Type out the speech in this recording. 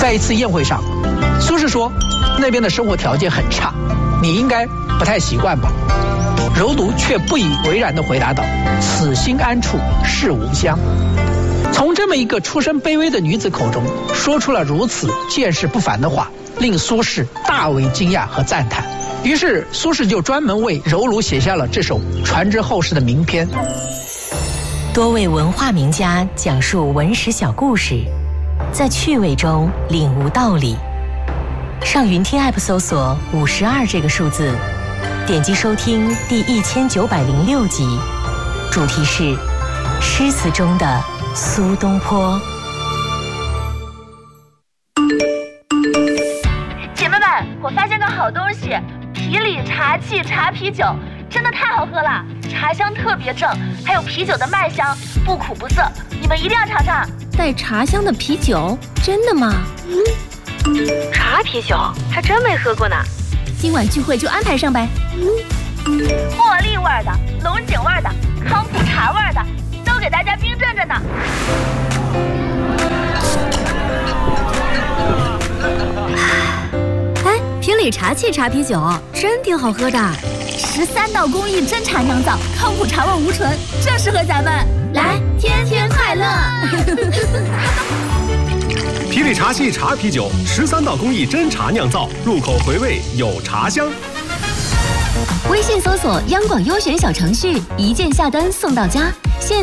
在一次宴会上，苏轼说那边的生活条件很差，你应该不太习惯吧？柔独却不以为然地回答道：“此心安处是吾乡。”从这么一个出身卑微的女子口中说出了如此见识不凡的话，令苏轼大为惊讶和赞叹。于是苏轼就专门为柔儒写下了这首传之后世的名篇。 多位文化名家讲述文史小故事，在趣味中领悟道理。上云听 App 搜索52这个数字，点击收听第1906集，主题是诗词中的苏东坡。 姐妹们，我发现个好东西，皮里茶气茶啤酒，真的太好喝了，茶香特别正，还有啤酒的麦香，不苦不涩，你们一定要尝尝。 带茶香的啤酒，真的吗？ 茶啤酒还真没喝过呢。 今晚聚会就安排上呗。 茉莉味的、龙井味的、康普茶味的，都给大家冰镇着呢。 哎，评理茶气茶啤酒真挺好喝的，13道工艺真茶酿造，康普茶味无醇，正适合咱们。来，天天快乐！ 皮里茶气茶啤酒，13道工艺真茶酿造，入口回味有茶香。 微信搜索央广优选小程序，一键下单送到家。现